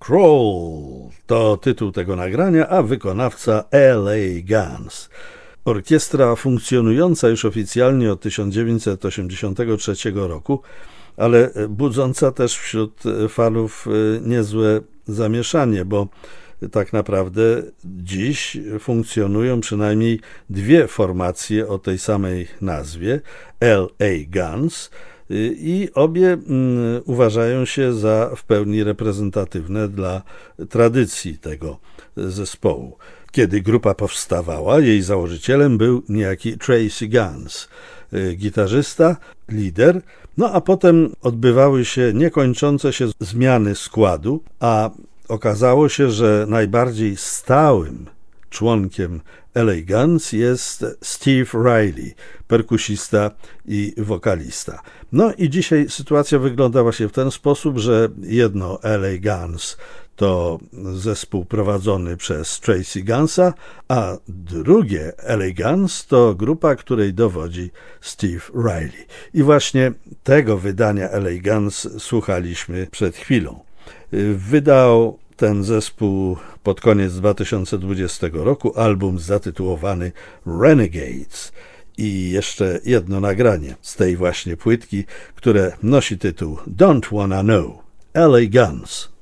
Crawl to tytuł tego nagrania, a wykonawca L.A. Guns. Orkiestra funkcjonująca już oficjalnie od 1983 roku, ale budząca też wśród fanów niezłe zamieszanie, bo tak naprawdę dziś funkcjonują przynajmniej dwie formacje o tej samej nazwie, L.A. Guns, i obie uważają się za w pełni reprezentatywne dla tradycji tego zespołu. Kiedy grupa powstawała, jej założycielem był niejaki Tracy Guns, gitarzysta, lider, no a potem odbywały się niekończące się zmiany składu, a okazało się, że najbardziej stałym członkiem L.A. Guns jest Steve Riley, perkusista i wokalista. No i dzisiaj sytuacja wygląda właśnie w ten sposób, że jedno L.A. Guns to zespół prowadzony przez Tracy Gunsa, a drugie L.A. Guns to grupa, której dowodzi Steve Riley. I właśnie tego wydania L.A. Guns słuchaliśmy przed chwilą. Wydał ten zespół pod koniec 2020 roku album zatytułowany Renegades i jeszcze jedno nagranie z tej właśnie płytki, które nosi tytuł Don't Wanna Know, L.A. Guns.